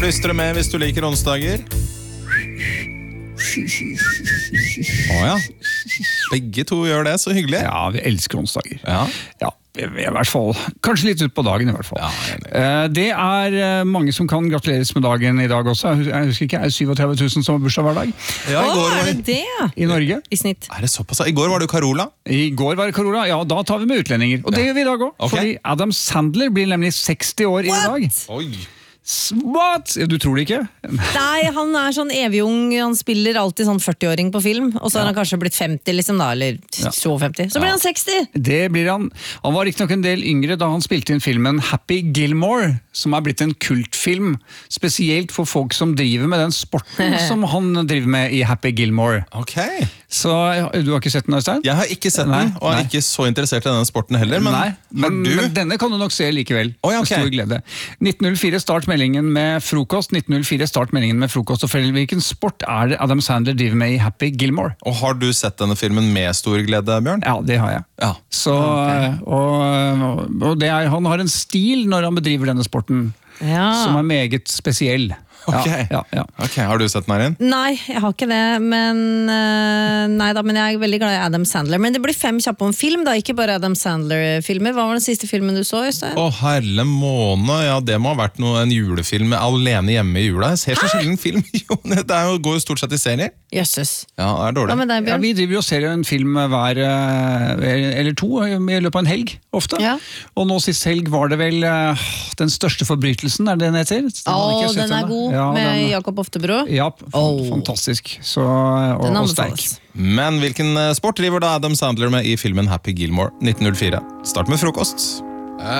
plystre med hvis du liker onsdager. Åja, begge to gjør det, så hyggelig. Ja, vi elsker onsdager. Ja. Ja, i hvert fall. Kanskje litt ut på dagen i hvert fall. Ja, det mange som kan gratuleres med dagen i dag også. Jeg husker ikke, er det 37 000 som har bursdag hver dag? Ja, i går var er det det? I Norge. I snitt. Er det såpass? I går var det jo Carola. I går var det Carola, ja, da tar vi med utlendinger. Og det gjør vi i dag også. Ok. Fordi Adam Sandler blir nemlig 60 år i dag. Oi. What? Du tror det ikke? Nei, han er sånn evig ung. Han spiller alltid sånn 40-åring på film. Og så har han kanskje blitt 50, liksom da, eller 52. Så blir han 60! Det blir han. Han var ikke nok en del yngre da han spilte inn filmen Happy Gilmore, som er blitt en kultfilm, spesielt for folk som driver med den sporten som han driver med i Happy Gilmore. Ok. Så du har ikke sett den, Øystein? Jeg har ikke sett den, og er ikke så interessert i denne sporten heller, men Nei, har du? men denne kan du nok se likevel. Å, ja, ok. Med stor glede. 1904 start meldingen med frokost. 1904 start meldingen med frokost. Og hvilken sport er det Adam Sandler driver med i Happy Gilmore? Og har du sett denne filmen med stor glede, Bjørn? Ja, det har jeg. Ja. Så, og han har en stil når han bedriver denne sporten, som er meget spesiell. Ok. Ja. Ok, har du sett den her inn? Nei, jeg har ikke det, men men jeg er veldig glad i Adam Sandler. Men det blir 5 kjappe om film, da, ikke bare Adam Sandler-filmer. Hva var den siste filmen du så, Øystein? Å, herle måne, ja, det må ha vært en julefilm med Alene hjemme i jula. Jeg ser så sjelden film. Jo, det går jo stort sett i serier. Jøsses. Ja, det er dårlig. Hva med deg, Ja, Bjørn? vi driver og ser en film hver eller to i løpet av en helg, ofte. Ja. Og nå sist helg var det vel Den største forbrytelsen, er det den heter? Den er god, med Jakob Oftebro. Ja, fantastisk. Så, og sterk. anbefales. Men hvilken sport driver da Adam Sandler med i filmen Happy Gilmore 1904? Start med frokost.